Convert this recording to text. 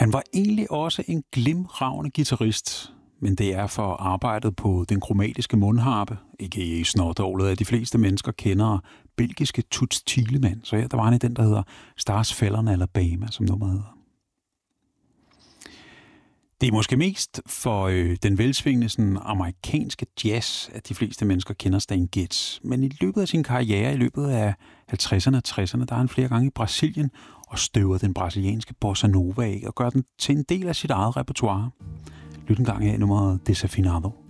Han var egentlig også en glimragende guitarist, men det er for arbejdet på den kromatiske mundharpe, ikke snårdålet, at de fleste mennesker kender belgiske Toots Thielemans. Så ja, der var han i den, der hedder Stars Fell on Alabama, som nummeret hedder. Det er måske mest for den velsvingende sådan, amerikanske jazz, at de fleste mennesker kender Stan Getz. Men i løbet af sin karriere, i løbet af 50'erne og 60'erne, der er han flere gange i Brasilien og støver den brasilianske bossa nova af og gør den til en del af sit eget repertoire. Lyt en gang af nummeret Desafinado.